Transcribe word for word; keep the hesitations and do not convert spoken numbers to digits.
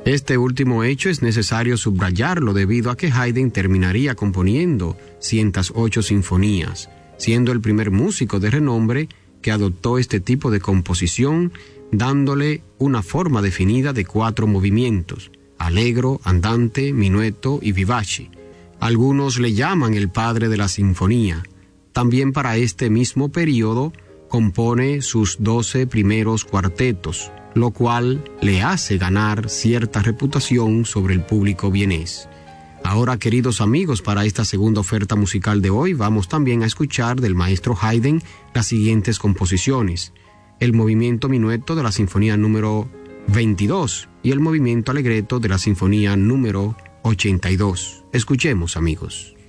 Este último hecho es necesario subrayarlo debido a que Haydn terminaría componiendo ciento ocho sinfonías, siendo el primer músico de renombre que adoptó este tipo de composición, dándole una forma definida de cuatro movimientos: allegro, andante, minueto y vivace. Algunos le llaman el padre de la sinfonía. También para este mismo periodo compone sus doce primeros cuartetos, lo cual le hace ganar cierta reputación sobre el público vienés. Ahora, queridos amigos, para esta segunda oferta musical de hoy, vamos también a escuchar del maestro Haydn las siguientes composiciones: el movimiento minueto de la sinfonía número veintidós y el movimiento allegretto de la sinfonía número ochenta y dos. Escuchemos, amigos.